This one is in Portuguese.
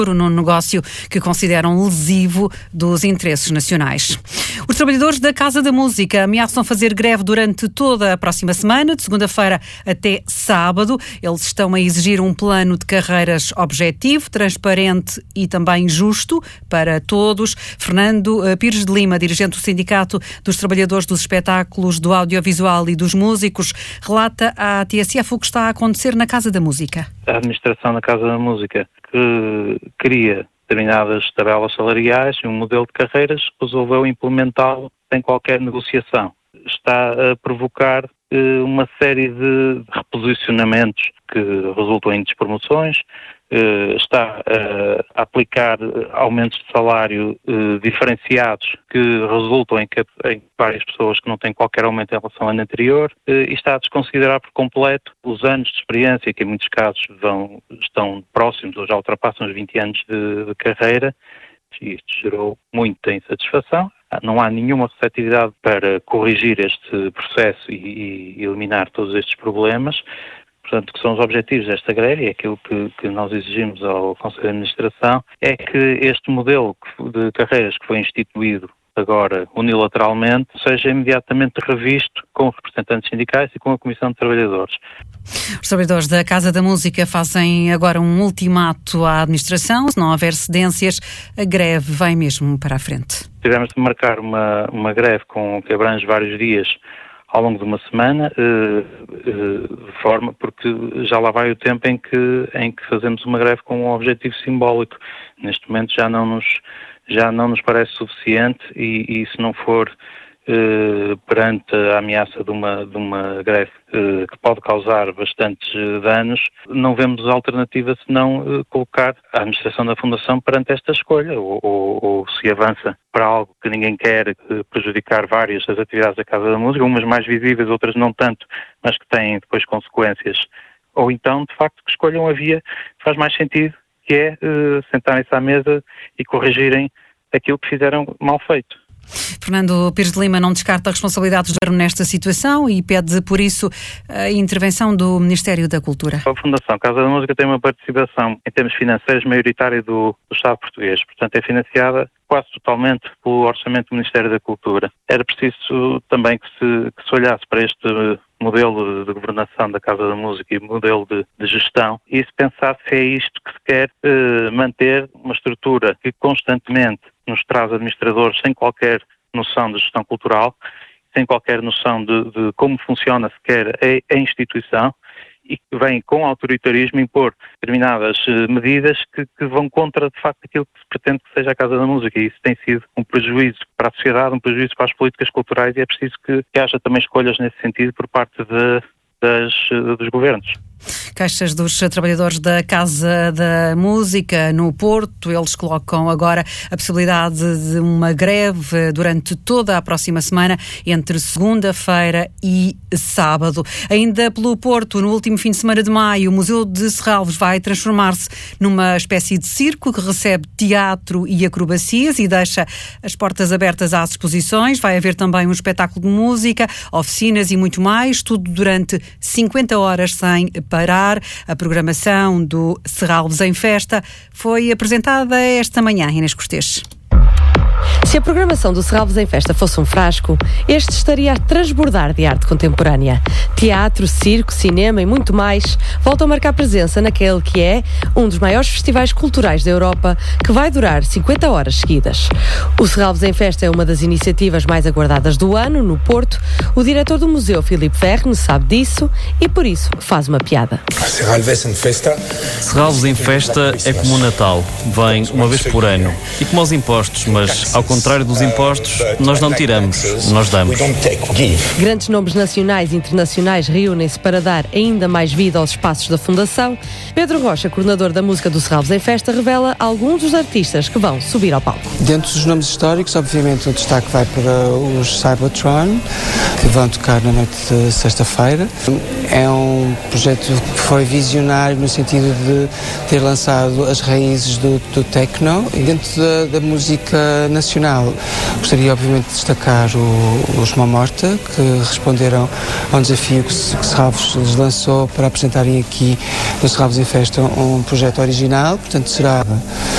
num negócio que consideram lesivo dos interesses nacionais. Os trabalhadores da Casa da Música ameaçam fazer greve durante toda a próxima semana, de segunda-feira até sábado. Eles estão a exigir um plano de carreiras objetivo, transparente e também justo para todos. Fernando Pires de Lima, dirigente do Sindicato dos Trabalhadores dos Espetáculos, do Audiovisual e dos Músicos, relata à TSF o que está a acontecer na Casa da Música. A administração da Casa da Música, que cria determinadas tabelas salariais e um modelo de carreiras, resolveu implementá-lo sem qualquer negociação. Está a provocar uma série de reposicionamentos que resultam em despromoções, está a aplicar aumentos de salário diferenciados que resultam em várias pessoas que não têm qualquer aumento em relação ao ano anterior, e está a desconsiderar por completo os anos de experiência, que em muitos casos estão próximos ou já ultrapassam os 20 anos de carreira, e isto gerou muita insatisfação. Não há nenhuma receptividade para corrigir este processo e eliminar todos estes problemas. Portanto, que são os objetivos desta greve, e aquilo que nós exigimos ao Conselho de Administração, é que este modelo de carreiras que foi instituído agora unilateralmente seja imediatamente revisto com representantes sindicais e com a Comissão de Trabalhadores. Os trabalhadores da Casa da Música fazem agora um ultimato à administração. Se não houver cedências, a greve vai mesmo para a frente. Tivemos de marcar uma greve que abrange vários dias ao longo de uma semana, de forma, porque já lá vai o tempo em que fazemos uma greve com um objetivo simbólico. Neste momento já não nos parece suficiente e se não for perante a ameaça de uma greve que pode causar bastantes danos, não vemos alternativa senão colocar a administração da Fundação perante esta escolha, ou se avança para algo que ninguém quer, prejudicar várias das atividades da Casa da Música, umas mais visíveis, outras não tanto, mas que têm depois consequências, ou então, de facto, que escolham a via que faz mais sentido, que é sentarem-se à mesa e corrigirem aquilo que fizeram mal feito. Fernando Pires de Lima não descarta a responsabilidade do Governo nesta situação e pede, por isso, a intervenção do Ministério da Cultura. A Fundação Casa da Música tem uma participação em termos financeiros maioritária do Estado português, portanto é financiada quase totalmente pelo orçamento do Ministério da Cultura. Era preciso também que se olhasse para este modelo de governação da Casa da Música e modelo de gestão e se pensasse se é isto que se quer manter, uma estrutura que constantemente nos traz administradores sem qualquer noção de gestão cultural, sem qualquer noção de como funciona sequer a instituição, e que vem com autoritarismo impor determinadas medidas que vão contra, de facto, aquilo que se pretende que seja a Casa da Música. E isso tem sido um prejuízo para a sociedade, um prejuízo para as políticas culturais, e é preciso que haja também escolhas nesse sentido por parte dos governos. Queixas dos trabalhadores da Casa da Música no Porto. Eles colocam agora a possibilidade de uma greve durante toda a próxima semana, entre segunda-feira e sábado. Ainda pelo Porto, no último fim de semana de maio, o Museu de Serralves vai transformar-se numa espécie de circo que recebe teatro e acrobacias e deixa as portas abertas às exposições. Vai haver também um espetáculo de música, oficinas e muito mais, tudo durante 50 horas sem parar. A programação do Serralves em Festa foi apresentada esta manhã, Inês Cortês. Se a programação do Serralves em Festa fosse um frasco, este estaria a transbordar de arte contemporânea. Teatro, circo, cinema e muito mais voltam a marcar presença naquele que é um dos maiores festivais culturais da Europa, que vai durar 50 horas seguidas. O Serralves em Festa é uma das iniciativas mais aguardadas do ano, no Porto. O diretor do museu, Filipe Verne, sabe disso e, por isso, faz uma piada. Serralves em Festa é como o Natal, vem uma vez por ano. E como aos impostos, mas ao contrário dos impostos, nós não tiramos, nós damos. Grandes nomes nacionais e internacionais reúnem-se para dar ainda mais vida aos espaços da Fundação. Pedro Rocha, coordenador da música do Serralves em Festa, revela alguns dos artistas que vão subir ao palco. Dentro dos nomes históricos, obviamente, o destaque vai para os Cybertron, que vão tocar na noite de sexta-feira. É um projeto que foi visionário no sentido de ter lançado as raízes do techno. E dentro da música nacional, gostaria obviamente de destacar os Mamorta, que responderam a um desafio que Serralves lhes lançou para apresentarem aqui no Serralves em Festa um projeto original. Portanto, será